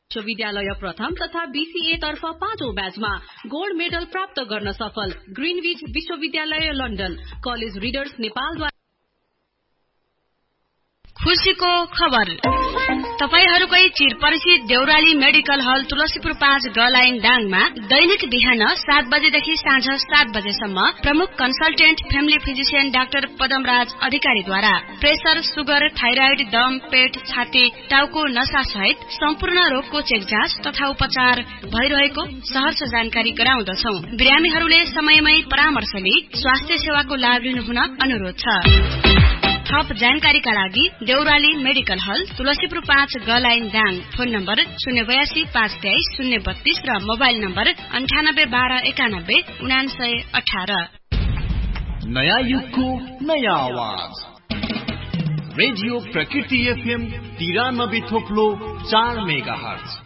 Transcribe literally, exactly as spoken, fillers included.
विश्वविद्यालय प्रथम तथा बीसीए तर्फ पाँचौं ब्याचमा गोल्ड मेडल प्राप्त गर्न सफल ग्रीनविच विश्वविद्यालय लन्डन कलेज रिडर्स नेपालद्वारा खुशीको खबर तपाईहरुकै चिरपरिचित देउराली मेडिकल हल तुलसीपुर पाँच ग लाइन डाङमा दैनिक बिहान सात बजेदेखि साँझ सात बजेसम्म प्रमुख consultant family physician doctor Padamraj अधिकारीद्वारा प्रेसर, सुगर, थाइराइड, दम, पेट, छाती, टाउको नसा सहित सम्पूर्ण रोगको चेक जाँच तथा उपचार भइरहेको सहर्ष जानकारी गराउँदछौं। बिरामीहरूले समयमै परामर्श लिई स्वास्थ्य सेवाको लाभ लिनुहुन अनुरोध छ। थप जानकारीका लागि देउराली मेडिकल हल तुलसीपुर पाँच ग लाइन दाङ फोन नम्बर शून्य बयासी पाँच तेइस शून्य बत्तीस र मोबाइल नम्बर अन्ठानब्बे बाह्र एकानब्बे उनासय अठार। नयाँ युगको नयाँ आवाज रेडियो प्रकृति एफएम तिरानब्बे थोप्लो चार मेगा हर्ज।